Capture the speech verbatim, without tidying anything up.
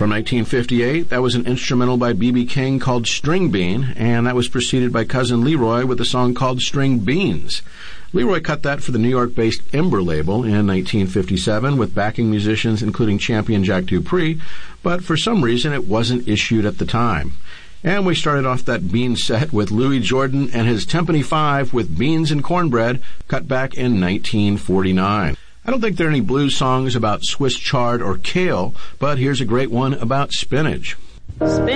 From nineteen fifty-eight, that was an instrumental by B B King called String Bean, and that was preceded by Cousin Leroy with a song called String Beans. Leroy cut that for the New York-based Ember label in nineteen fifty-seven with backing musicians including champion Jack Dupree, but for some reason it wasn't issued at the time. And we started off that Beans set with Louis Jordan and his Timpani Five with Beans and Cornbread, cut back in nineteen forty-nine. I don't think there are any blues songs about Swiss chard or kale, but here's a great one about spinach. Spin-